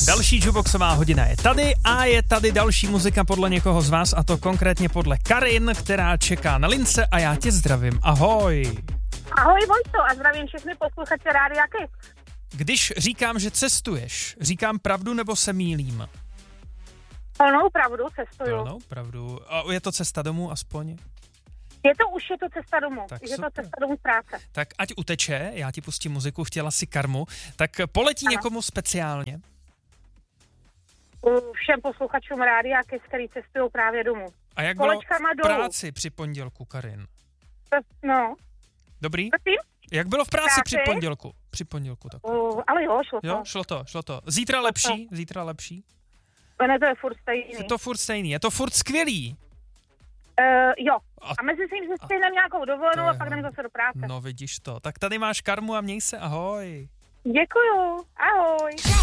Další jukeboxová hodina je tady a je tady další muzika podle někoho z vás, a to konkrétně podle Karin, která čeká na lince, a já tě zdravím. Ahoj. Ahoj Vojto a zdravím všechny posluchače Rádia Kiss. Když říkám, že cestuješ, říkám pravdu nebo se mýlím? Plnou pravdu cestuju. Plnou pravdu. A je to cesta domů aspoň? Je to cesta domů. Tak je to super. cesta domů z práce. Tak ať uteče, já ti pustím muziku, chtěla si karmu, tak poletí někomu speciálně? Všem posluchačům Rádia Kiss, který cestují právě domů. A jak bylo Kolečkama v dolů. práci při pondělku, Karin? No. Dobrý? Prosím? Jak bylo v práci při pondělku? Při pondělku tak. Ale jo, šlo to. Jo, šlo to. Zítra lepší? Ne, to je furt stejný. Je to furt stejný, je to furt skvělý. Jo. A mezi tím si stejneme nějakou dovolenou a pak jdem zase do práce. No vidíš to. Tak tady máš karmu a měj se, ahoj. Děkuju. Ahoj.